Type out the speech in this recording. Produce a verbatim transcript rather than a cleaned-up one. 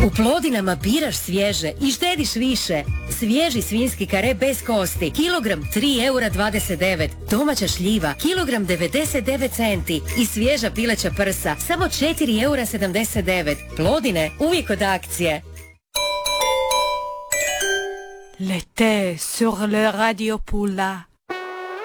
U Plodinama biraš svježe i štediš više. Svježi svinjski kare bez kosti, kilogram tri eura dvadeset devet. Domaća šljiva, kilogram devedeset devet centi. I svježa pileća prsa, samo četiri eura sedamdeset devet. Plodine, uvijek od akcije. L'été sur le radio Poula.